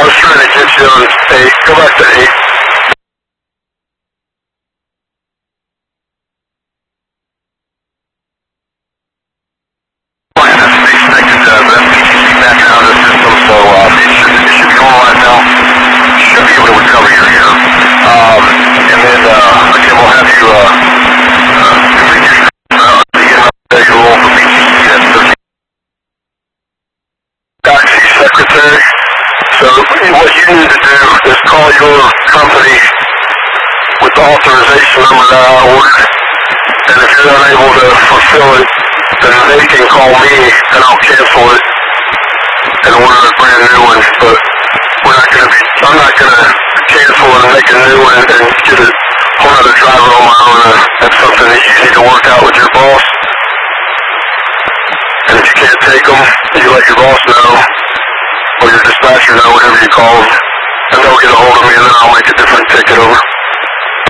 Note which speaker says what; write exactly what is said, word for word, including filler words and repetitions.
Speaker 1: I was trying to get you on eight. Go back to eight. Fine, that's expected to have that P T C back out of the system, so uh, it, should, it should be going right now. Should be able to recover your ear. Um, and then, uh, again, we'll have you, uh, uh, uh, begin update your role for P T C at thirteen. I C Secretary. So what you need to do is call your company with the authorization number that I ordered, and if you're unable to fulfill it, then they can call me and I'll cancel it and order a brand new one. But we're not going to be, I'm not going to cancel and make a new one and get a whole other driver on my own. That's something that you need to work out with your boss. And if you can't take them, you let your boss know, or your dispatcher know, whatever you call them, and they'll get a hold of me, and then I'll